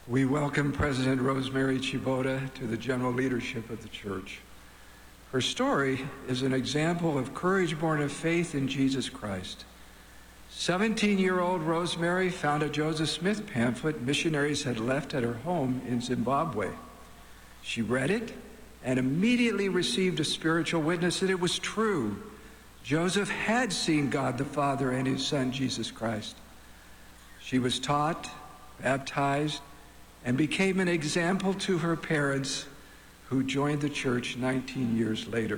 We welcome President Rosemary Chibota to the general leadership of the church. Her story is an example of courage born of faith in Jesus Christ. 17-year-old Rosemary found a Joseph Smith pamphlet missionaries had left at her home in Zimbabwe. She read it and immediately received a spiritual witness that it was true. Joseph had seen God the Father and his Son, Jesus Christ. She was taught, baptized, and became an example to her parents, who joined the church 19 years later.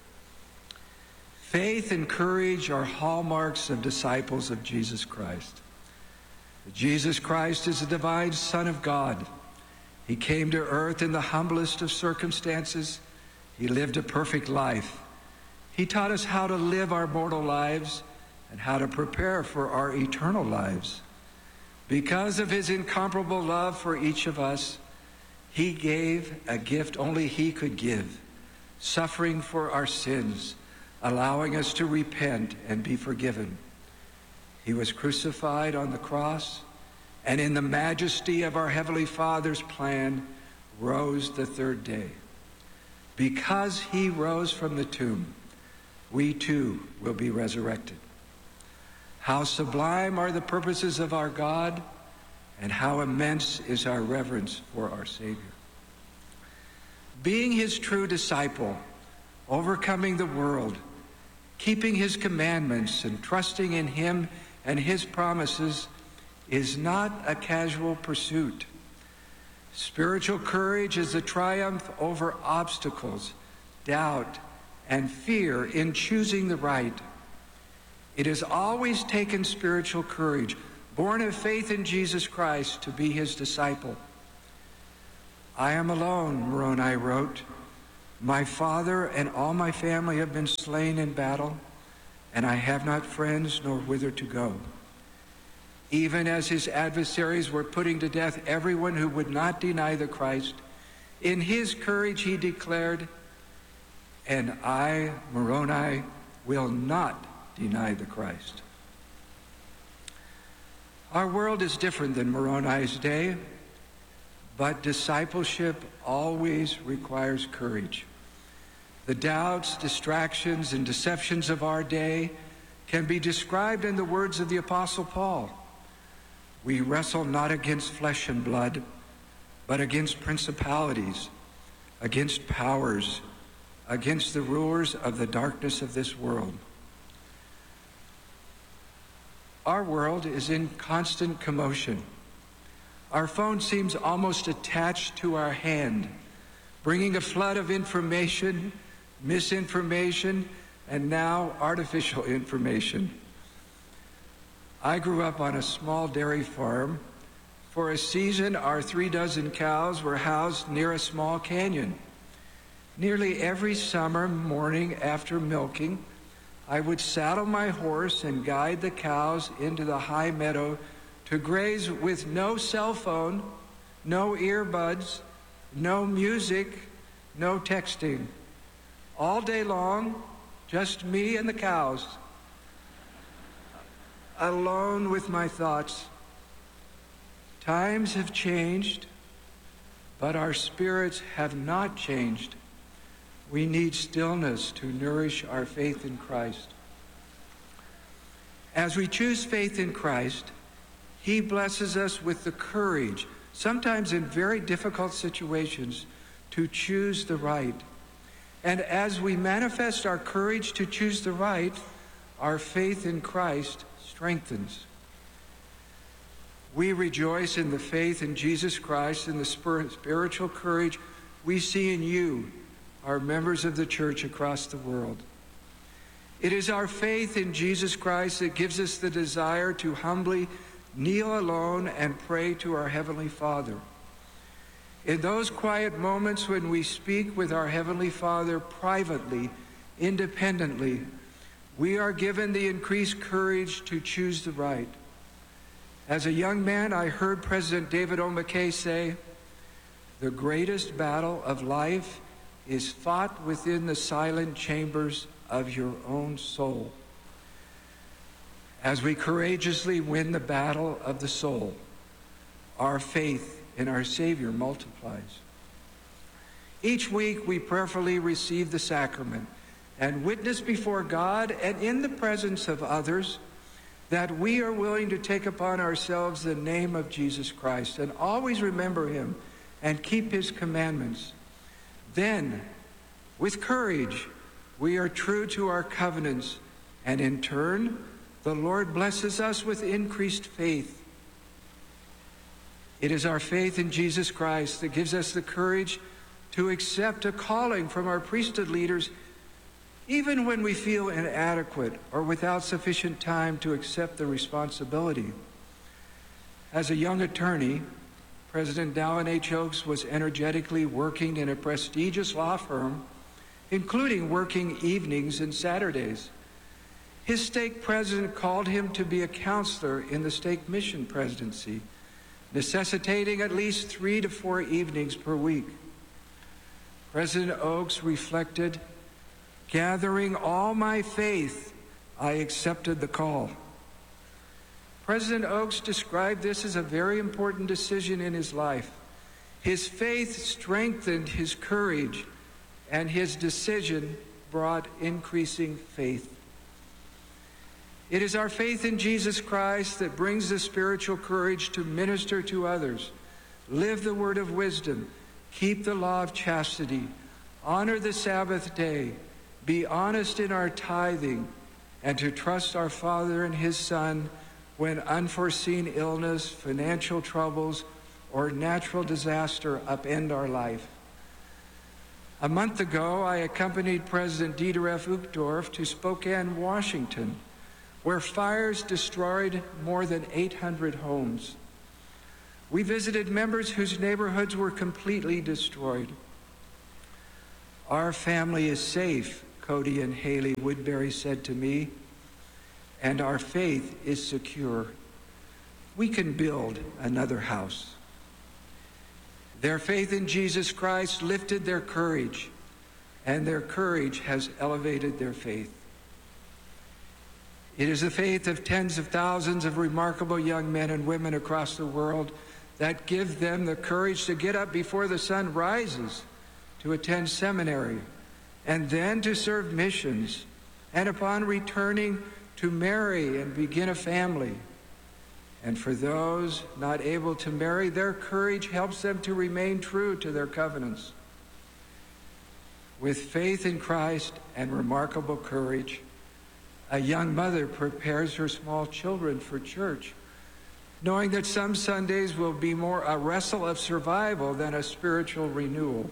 Faith and courage are hallmarks of disciples of Jesus Christ. Jesus Christ is the divine Son of God. He came to earth in the humblest of circumstances. He lived a perfect life. He taught us how to live our mortal lives and how to prepare for our eternal lives. Because of his incomparable love for each of us, he gave a gift only he could give, suffering for our sins, allowing us to repent and be forgiven. He was crucified on the cross, and in the majesty of our Heavenly Father's plan, rose the third day. Because he rose from the tomb, we too will be resurrected. How sublime are the purposes of our God, and how immense is our reverence for our Savior. Being his true disciple, overcoming the world, keeping his commandments, and trusting in him and his promises is not a casual pursuit. Spiritual courage is the triumph over obstacles, doubt, and fear in choosing the right. It has always taken spiritual courage, born of faith in Jesus Christ, to be his disciple. I am alone, Moroni wrote. My father and all my family have been slain in battle, and I have not friends nor whither to go. Even as his adversaries were putting to death everyone who would not deny the Christ, in his courage he declared, and I, Moroni, will not deny the Christ. Our world is different than Moroni's day, but discipleship always requires courage. The doubts, distractions, and deceptions of our day can be described in the words of the Apostle Paul. We wrestle not against flesh and blood, but against principalities, against powers, against the rulers of the darkness of this world. Our world is in constant commotion. Our phone seems almost attached to our hand, bringing a flood of information, misinformation, and now artificial information. I grew up on a small dairy farm. For a season, our 36 cows were housed near a small canyon. Nearly every summer morning after milking, I would saddle my horse and guide the cows into the high meadow to graze with no cell phone, no earbuds, no music, no texting. All day long, just me and the cows, alone with my thoughts. Times have changed, but our spirits have not changed. We need stillness to nourish our faith in Christ. As we choose faith in Christ, he blesses us with the courage, sometimes in very difficult situations, to choose the right. And as we manifest our courage to choose the right, our faith in Christ strengthens. We rejoice in the faith in Jesus Christ and the spiritual courage we see in you, our members of the church across the world. It is our faith in Jesus Christ that gives us the desire to humbly kneel alone and pray to our Heavenly Father. In those quiet moments when we speak with our Heavenly Father privately, independently, we are given the increased courage to choose the right. As a young man, I heard President David O. McKay say, "The greatest battle of life is fought within the silent chambers of your own soul." As we courageously win the battle of the soul, our faith in our Savior multiplies. Each week we prayerfully receive the sacrament and witness before God and in the presence of others that we are willing to take upon ourselves the name of Jesus Christ and always remember him and keep his commandments. Then, with courage, we are true to our covenants, and in turn, the Lord blesses us with increased faith. It is our faith in Jesus Christ that gives us the courage to accept a calling from our priesthood leaders, even when we feel inadequate or without sufficient time to accept the responsibility. As a young attorney, President Dallin H. Oaks was energetically working in a prestigious law firm, including working evenings and Saturdays. His stake president called him to be a counselor in the stake mission presidency, necessitating at least 3 to 4 evenings per week. President Oaks reflected, "Gathering all my faith, I accepted the call." President Oaks described this as a very important decision in his life. His faith strengthened his courage, and his decision brought increasing faith. It is our faith in Jesus Christ that brings the spiritual courage to minister to others, live the word of wisdom, keep the law of chastity, honor the Sabbath day, be honest in our tithing, and to trust our Father and his Son when unforeseen illness, financial troubles, or natural disaster upend our life. A month ago, I accompanied President Dieter F. Uchtdorf to Spokane, Washington, where fires destroyed more than 800 homes. We visited members whose neighborhoods were completely destroyed. "Our family is safe," Cody and Haley Woodbury said to me, "and our faith is secure. We can build another house." Their faith in Jesus Christ lifted their courage, and their courage has elevated their faith. It is the faith of tens of thousands of remarkable young men and women across the world that give them the courage to get up before the sun rises, to attend seminary, and then to serve missions, and upon returning to marry and begin a family. And for those not able to marry, their courage helps them to remain true to their covenants. With faith in Christ and remarkable courage, a young mother prepares her small children for church, knowing that some Sundays will be more a wrestle of survival than a spiritual renewal.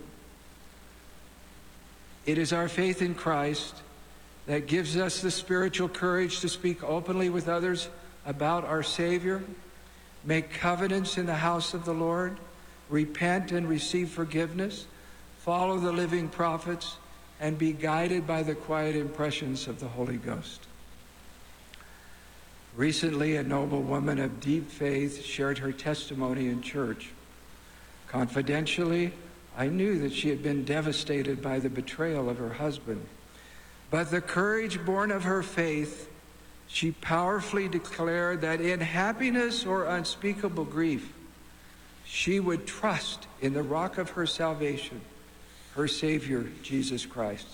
It is our faith in Christ that gives us the spiritual courage to speak openly with others about our Savior, make covenants in the house of the Lord, repent and receive forgiveness, follow the living prophets, and be guided by the quiet impressions of the Holy Ghost. Recently, a noble woman of deep faith shared her testimony in church. Confidentially, I knew that she had been devastated by the betrayal of her husband. But the courage born of her faith, she powerfully declared that in happiness or unspeakable grief, she would trust in the rock of her salvation, her Savior, Jesus Christ.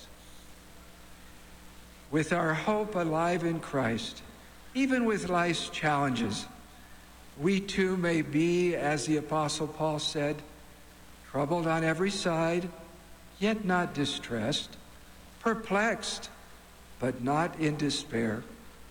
With our hope alive in Christ, even with life's challenges, we too may be, as the Apostle Paul said, troubled on every side, yet not distressed, perplexed, but not in despair.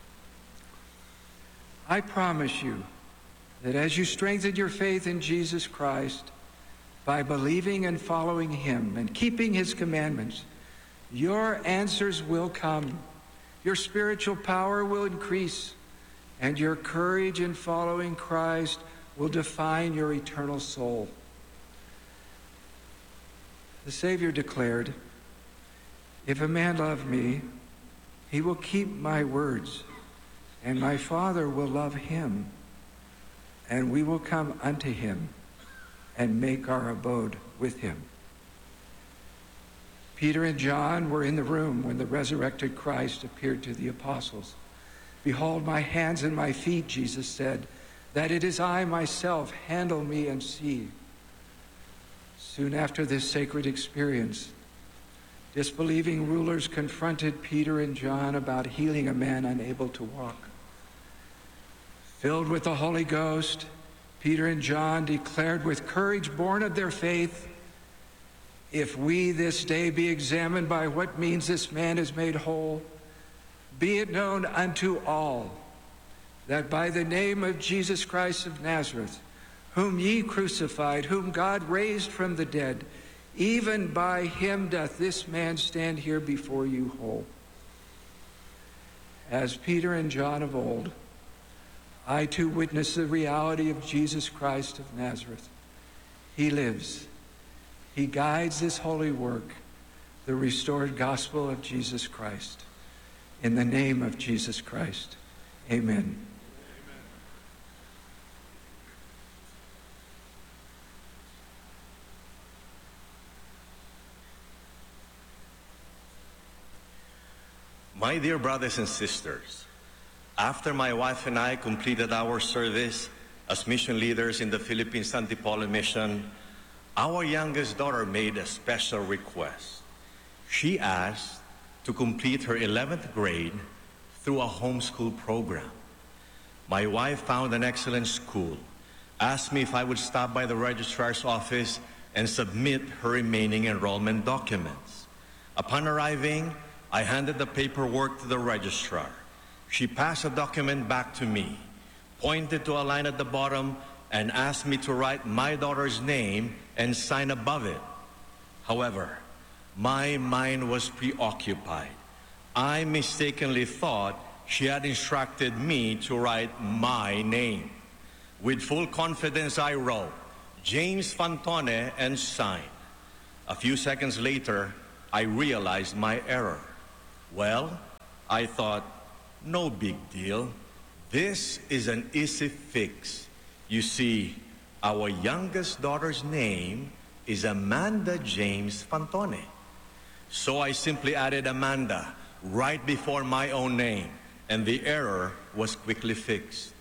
I promise you that as you strengthen your faith in Jesus Christ by believing and following him and keeping his commandments, your answers will come, your spiritual power will increase, and your courage in following Christ will define your eternal soul. The Savior declared, "If a man love me, he will keep my words, and my Father will love him, and we will come unto him and make our abode with him." Peter and John were in the room when the resurrected Christ appeared to the apostles. "Behold my hands and my feet," Jesus said, "that it is I myself. Handle me and see." Soon after this sacred experience, disbelieving rulers confronted Peter and John about healing a man unable to walk. Filled with the Holy Ghost, Peter and John declared with courage born of their faith, "If we this day be examined by what means this man is made whole, be it known unto all that by the name of Jesus Christ of Nazareth, whom ye crucified, whom God raised from the dead, even by him doth this man stand here before you whole." As Peter and John of old, I too witness the reality of Jesus Christ of Nazareth. He lives. He guides this holy work, the restored gospel of Jesus Christ. In the name of Jesus Christ, amen. My dear brothers and sisters, after my wife and I completed our service as mission leaders in the Philippines Antipolo Mission, our youngest daughter made a special request. She asked to complete her 11th grade through a homeschool program. My wife found an excellent school, asked me if I would stop by the registrar's office and submit her remaining enrollment documents. Upon arriving, I handed the paperwork to the registrar. She passed the document back to me, pointed to a line at the bottom, and asked me to write my daughter's name and sign above it. However, my mind was preoccupied. I mistakenly thought she had instructed me to write my name. With full confidence, I wrote, James Fantone, and signed. A few seconds later, I realized my error. Well, I thought, no big deal. This is an easy fix. You see, our youngest daughter's name is Amanda James Fantone. So I simply added Amanda right before my own name, and the error was quickly fixed.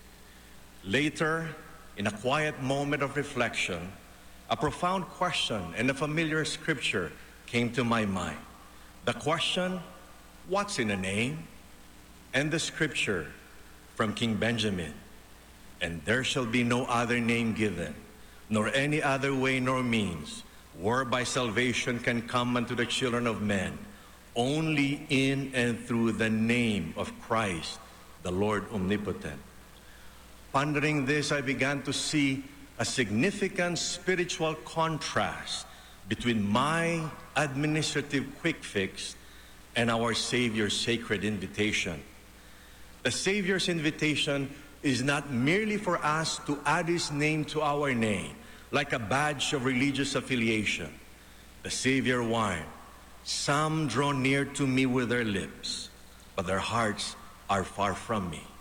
Later, in a quiet moment of reflection, a profound question and a familiar scripture came to my mind. The question, what's in a name? And the scripture from King Benjamin, and there shall be no other name given, nor any other way nor means, whereby salvation can come unto the children of men, only in and through the name of Christ, the Lord Omnipotent. Pondering this, I began to see a significant spiritual contrast between my administrative quick fix and our Savior's sacred invitation. The Savior's invitation is not merely for us to add His name to our name, like a badge of religious affiliation. The Savior warned, some draw near to me with their lips, but their hearts are far from me.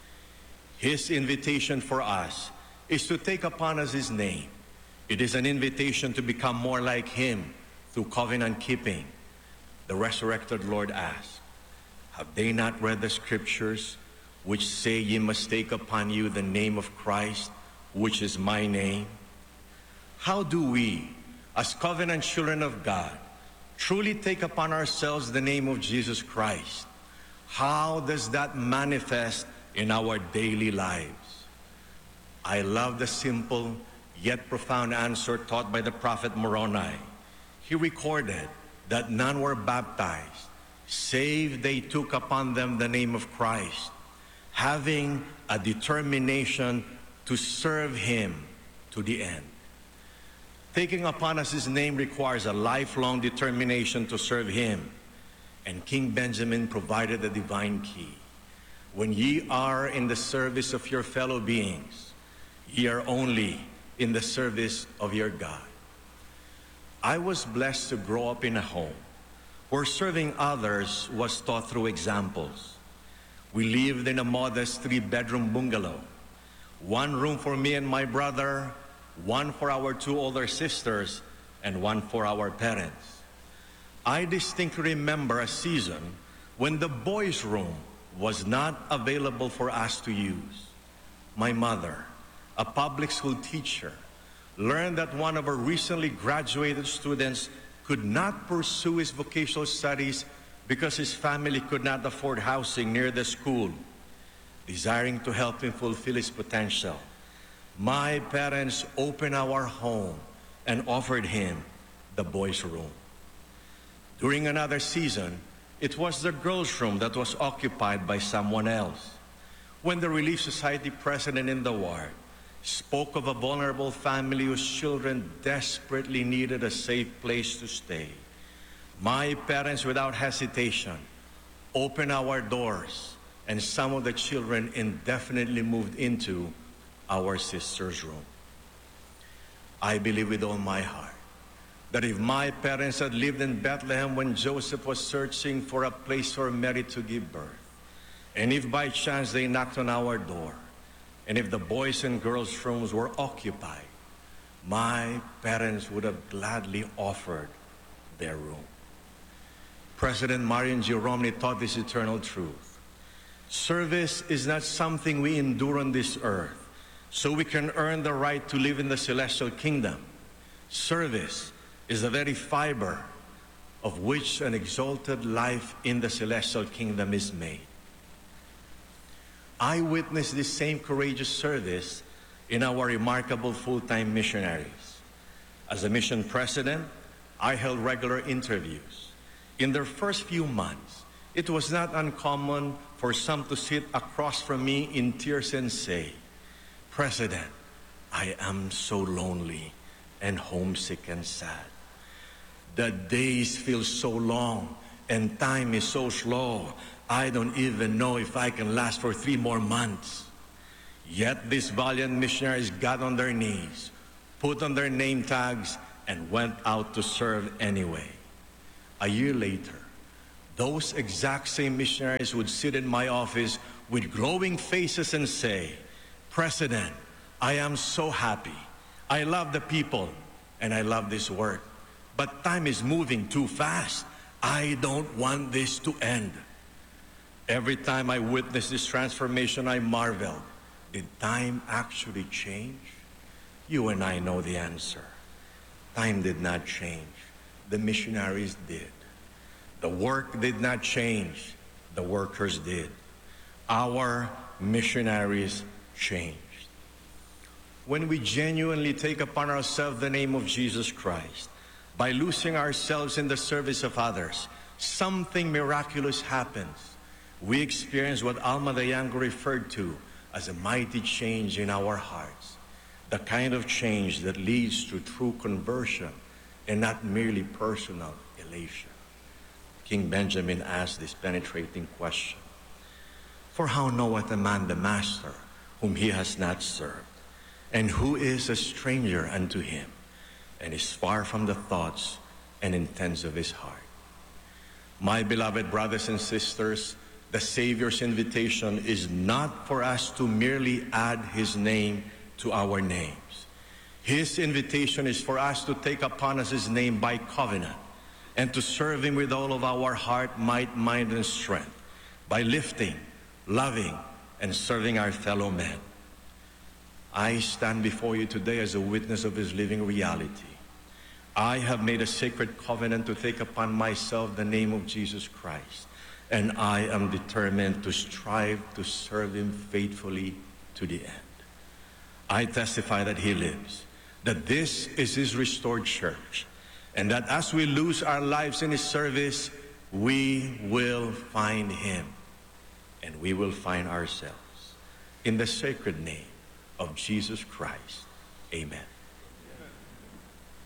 His invitation for us is to take upon us His name. It is an invitation to become more like Him through covenant keeping. The resurrected Lord asked, have they not read the scriptures which say ye must take upon you the name of Christ, which is my name? How do we, as covenant children of God, truly take upon ourselves the name of Jesus Christ? How does that manifest in our daily lives? I love the simple yet profound answer taught by the prophet Moroni. He recorded that none were baptized, save they took upon them the name of Christ, having a determination to serve Him to the end. Taking upon us His name requires a lifelong determination to serve Him, and King Benjamin provided the divine key. When ye are in the service of your fellow beings, ye are only in the service of your God. I was blessed to grow up in a home where serving others was taught through examples. We lived in a modest 3-bedroom bungalow. One room for me and my brother, one for our 2 older sisters, and one for our parents. I distinctly remember a season when the boys' room was not available for us to use. My mother, a public school teacher, learned that one of our recently graduated students could not pursue his vocational studies because his family could not afford housing near the school. Desiring to help him fulfill his potential, my parents opened our home and offered him the boys' room. During another season, it was the girls' room that was occupied by someone else. When the Relief Society president in the ward spoke of a vulnerable family whose children desperately needed a safe place to stay, my parents, without hesitation, opened our doors, and some of the children indefinitely moved into our sister's room. I believe with all my heart that if my parents had lived in Bethlehem when Joseph was searching for a place for Mary to give birth, and if by chance they knocked on our door, and if the boys' and girls' rooms were occupied, my parents would have gladly offered their room. President Marion G. Romney taught this eternal truth. Service is not something we endure on this earth so we can earn the right to live in the celestial kingdom. Service is the very fiber of which an exalted life in the celestial kingdom is made. I witnessed this same courageous service in our remarkable full-time missionaries. As a mission president, I held regular interviews. In their first few months, it was not uncommon for some to sit across from me in tears and say, "President, I am so lonely and homesick and sad. The days feel so long and time is so slow. I don't even know if I can last for 3 more months." Yet these valiant missionaries got on their knees, put on their name tags, and went out to serve anyway. A year later, those exact same missionaries would sit in my office with glowing faces and say, "President, I am so happy. I love the people and I love this work. But time is moving too fast. I don't want this to end." Every time I witnessed this transformation, I marveled. Did time actually change? You and I know the answer. Time did not change. The missionaries did. The work did not change. The workers did. Our missionaries changed. When we genuinely take upon ourselves the name of Jesus Christ, by losing ourselves in the service of others, something miraculous happens. We experience what Alma the Younger referred to as a mighty change in our hearts, the kind of change that leads to true conversion and not merely personal elation. King Benjamin asked this penetrating question, "For how knoweth a man the master whom he has not served? And who is a stranger unto him, and is far from the thoughts and intents of his heart?" My beloved brothers and sisters, the Savior's invitation is not for us to merely add his name to our names. His invitation is for us to take upon us his name by covenant and to serve him with all of our heart, might, mind, and strength by lifting, loving, and serving our fellow men. I stand before you today as a witness of his living reality. I have made a sacred covenant to take upon myself the name of Jesus Christ, and I am determined to strive to serve him faithfully to the end. I testify that he lives, that this is his restored church, and that as we lose our lives in his service, we will find him, and we will find ourselves. In the sacred name of Jesus Christ, amen.